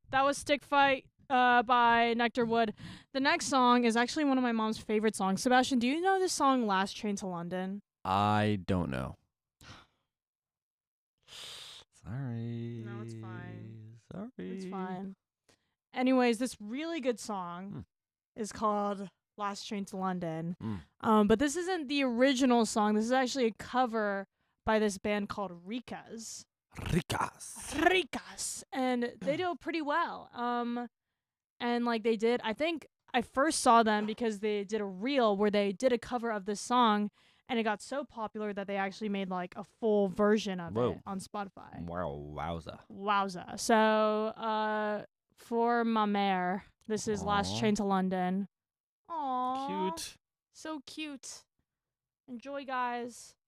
That was Stick Fight by Nectar Wood. The next song is actually one of my mom's favorite songs. Sebastian, do you know this song Last Train to London? I don't know. Sorry. No, it's fine. It's Sorry. fine. Anyways, this really good song Hmm. is called Last Train to London. Mm. But this isn't the original song. This is actually a cover by this band called Ricas. Ricas. Ricas. And they do it pretty well. And like they did, I think I first saw them because they did a reel where they did a cover of this song and it got so popular that they actually made like a full version of it Whoa. on Spotify. Wow, wowza. Wowza. So, for ma mère, this is Last Aw. Train to London. Aww. Cute. So cute. Enjoy, guys.